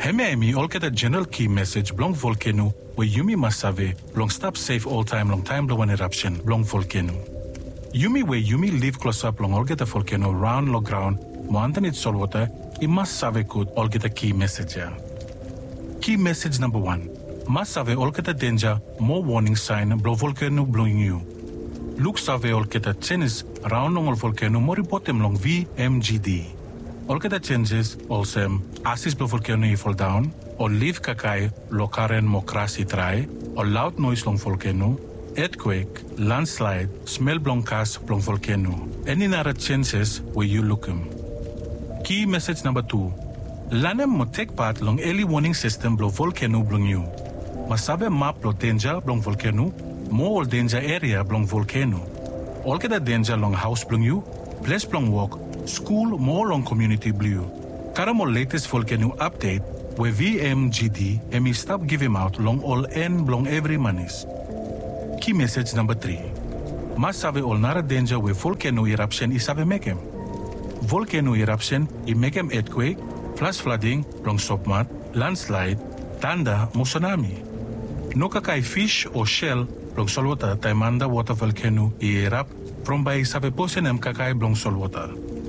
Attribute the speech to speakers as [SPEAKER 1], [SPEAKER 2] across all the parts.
[SPEAKER 1] Hemi olketa general key message blong volcano where Yumi Masave blong stop safe all time long time blow one eruption blong volcano. Yumi where Yumi live close up long olketa volcano round lo ground mo antanit solwater I must save could olketa key message ya. Key message number 1. Must save olketa danger more warning sign blow volcano blowing you. Look save olketa chenis round long volcano more reportem long VMGD. Olketa changes also assist blow volcano fall down or leave kakai lokaren mokrasi try or loud noise long volcano, earthquake, landslide, smell blong cast blong volcano. Any other chances where you look them. Key message number 2. Lanem mo take part long early warning system blow volcano blong you. Masabe map blow danger blong volcano, more danger area blong volcano. Olketa danger long house blong you, place blong walk, school more long community blue. Karamo latest volcano update where VMGD emi stop giving out long all end long every manis. Key message number 3. Mas save all nara danger where volcano eruption is save mekem. Volcano eruption I mekem earthquake, flash flooding, long submat, landslide, tanda, mo tsunami. No kakai fish or shell long solwater taimanda water volcano I erupt from by save posenem kakai blong solwater.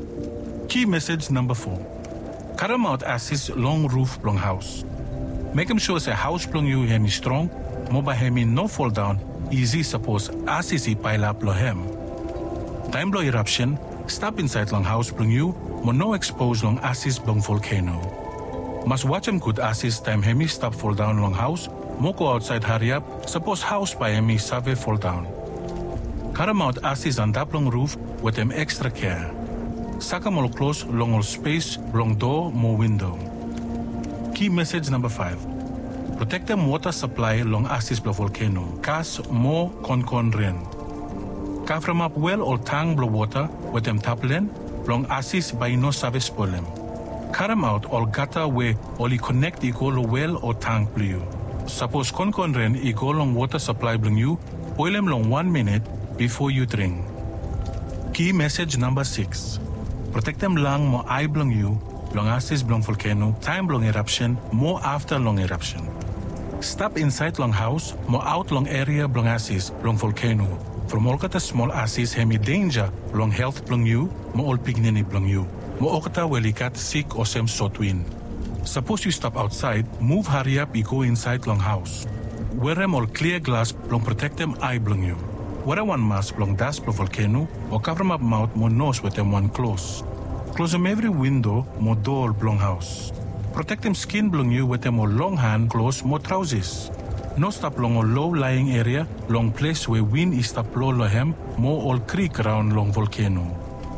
[SPEAKER 1] Key message number 4. Karam out assist long roof blong house. Make him sure say house blong you hemi strong, moba hemi no fall down, easy suppose assist I pile up lo hem. Time blow eruption, stop inside long house blong you, mo no expose long assist blong volcano. Must watch him good assist time hemi stop fall down long house, mo go outside hurry up, suppose house by hemi save fall down. Karam out assist on that long roof with them extra care. Saka mo close long all space, long door, more window. Key message number 5. Protect them water supply long assist blow volcano. Kas more con rain. Kafram up well or tang blow water with them taplen, long assist by no service problem. Karam out all gutter where only connect equal well or tank blue. Suppose con rain equal long water supply blong you, boil them long 1 minute before you drink. Key message number 6. Protect them long mo eye blong you, long assist blong volcano, time blong eruption, more after long eruption. Stop inside long house, mo out long area blong assist blong volcano. From all kata small assist hemi danger long health blong you, mo all pignini blong you. Mo okata welikat sick or sem sotwin. Suppose you stop outside, move hurry up, you go inside long house. Wear them all clear glass blong protect them eye blong you. Wear one mask blong dust blong volcano or cover them up mouth mo nose with them one close. Close them every window mo door blong house. Protect them skin blong you with them more long hand close mo trousers. No stop long or low lying area, long place where wind is stop low lohem, mo all creek around long volcano.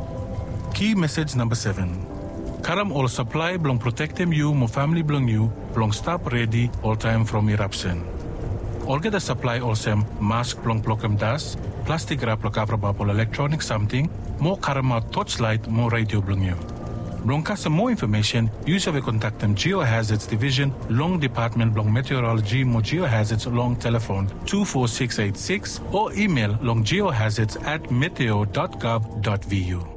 [SPEAKER 1] Key message number 7. Karam all supply blong protect them you mo family blong you, blong stop ready all time from eruption. All get a supply also mask blong blokem dust, plastic wrap lo cover bubble electronic something, more karama torchlight, more radio blong you. Blong some more information, use have a contact them Geohazards Division, Long Department Blong Meteorology, mo Geohazards long telephone 24686 or email longgeohazards@meteo.gov.vu.